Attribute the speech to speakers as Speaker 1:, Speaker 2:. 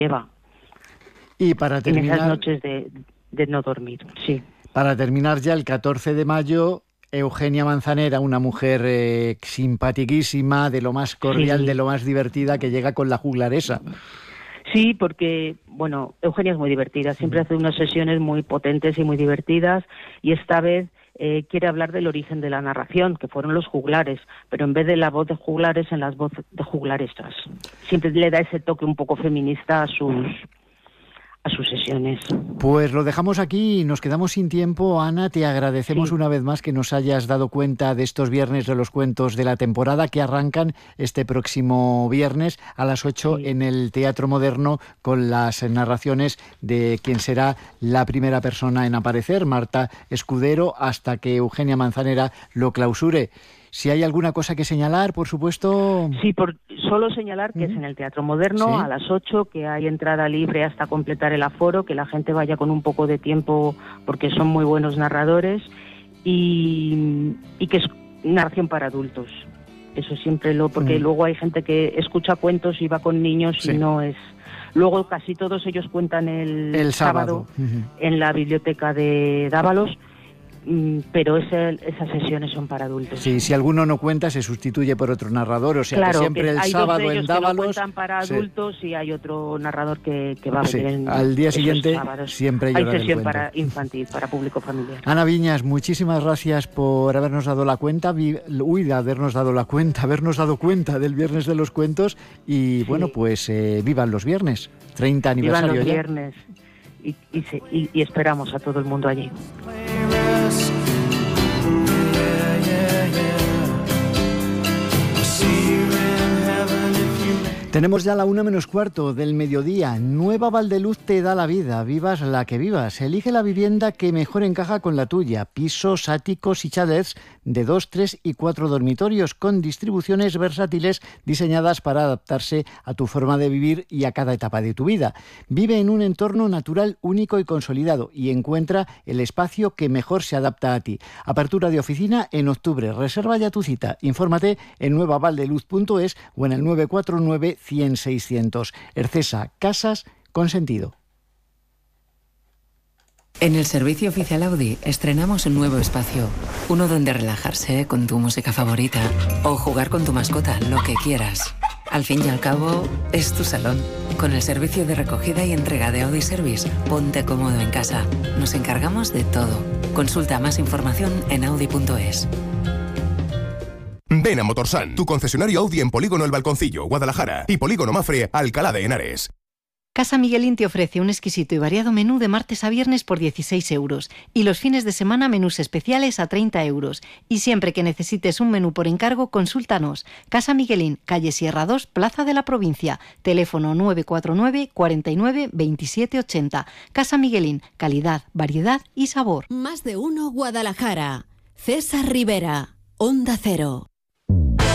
Speaker 1: lleva.
Speaker 2: Y para terminar,
Speaker 1: en esas noches de no dormir, sí.
Speaker 2: Para terminar ya, el 14 de mayo, Eugenia Manzanera, una mujer simpatiquísima, de lo más cordial,
Speaker 1: Sí.
Speaker 2: de lo más divertida, que llega con la juglaresa.
Speaker 1: Sí, porque, bueno, Eugenia es muy divertida, siempre hace unas sesiones muy potentes y muy divertidas, y esta vez quiere hablar del origen de la narración, que fueron los juglares, pero en vez de la voz de juglares, en las voces de juglaresas. Siempre le da ese toque un poco feminista a sus sesiones.
Speaker 2: Pues lo dejamos aquí y nos quedamos sin tiempo. Ana, te agradecemos una vez más que nos hayas dado cuenta de estos viernes de los cuentos de la temporada que arrancan este próximo viernes a las 8 en el Teatro Moderno, con las narraciones de quien será la primera persona en aparecer, Marta Escudero, hasta que Eugenia Manzanera lo clausure. Si hay alguna cosa que señalar, por supuesto.
Speaker 1: Sí, solo señalar que es en el Teatro Moderno, a las 8, que hay entrada libre hasta completar el aforo, que la gente vaya con un poco de tiempo porque son muy buenos narradores, y que es narración para adultos. Eso siempre porque luego hay gente que escucha cuentos y va con niños y no es. Luego casi todos ellos cuentan el sábado en la biblioteca de Dávalos, pero esas sesiones son para adultos.
Speaker 2: Sí, si alguno no cuenta, se sustituye por otro narrador, o sea,
Speaker 1: claro,
Speaker 2: que siempre
Speaker 1: que
Speaker 2: el sábado
Speaker 1: hay
Speaker 2: en
Speaker 1: dos de ellos
Speaker 2: Dávalos...
Speaker 1: que no cuentan para adultos y hay otro narrador que va a venir en
Speaker 2: al día siguiente
Speaker 1: sábados.
Speaker 2: Siempre hay hora
Speaker 1: sesión
Speaker 2: del cuento.
Speaker 1: para infantil, para público familiar.
Speaker 2: Ana Viñas, muchísimas gracias por habernos dado la cuenta, habernos dado cuenta del Viernes de los Cuentos y bueno, pues vivan los viernes, 30 aniversario
Speaker 1: vivan los
Speaker 2: ya.
Speaker 1: viernes y esperamos a todo el mundo allí.
Speaker 2: Tenemos ya la 1:45 del mediodía. Nueva Valdeluz te da la vida, vivas la que vivas. Elige la vivienda que mejor encaja con la tuya. Pisos, áticos y chalets de 2, 3 y 4 dormitorios con distribuciones versátiles diseñadas para adaptarse a tu forma de vivir y a cada etapa de tu vida. Vive en un entorno natural único y consolidado y encuentra el espacio que mejor se adapta a ti. Apertura de oficina en octubre. Reserva ya tu cita. Infórmate en nuevavaldeluz.es o en el 949 100 600. Ercesa, casas con sentido.
Speaker 3: En el servicio oficial Audi estrenamos un nuevo espacio. Uno donde relajarse con tu música favorita o jugar con tu mascota, lo que quieras. Al fin y al cabo, es tu salón. Con el servicio de recogida y entrega de Audi Service, ponte cómodo en casa. Nos encargamos de todo. Consulta más información en audi.es.
Speaker 4: Ven a Motorsan, tu concesionario Audi en Polígono El Balconcillo, Guadalajara, y Polígono Mafre, Alcalá de Henares.
Speaker 5: Casa Miguelín te ofrece un exquisito y variado menú de martes a viernes por 16 euros y los fines de semana menús especiales a 30 euros. Y siempre que necesites un menú por encargo, consúltanos. Casa Miguelín, calle Sierra 2, Plaza de la Provincia. Teléfono 949 49 27 80. Casa Miguelín, calidad, variedad y sabor.
Speaker 6: Más de uno Guadalajara. César Rivera, Onda Cero.